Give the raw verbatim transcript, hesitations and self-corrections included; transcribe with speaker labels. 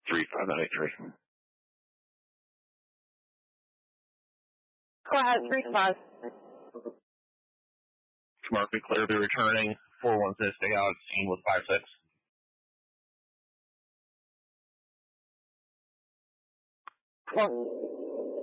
Speaker 1: three five nine eight three.
Speaker 2: Go ahead, three five.
Speaker 1: Mark, be clear, be returning four one six, stay out, scene with five six.
Speaker 2: One.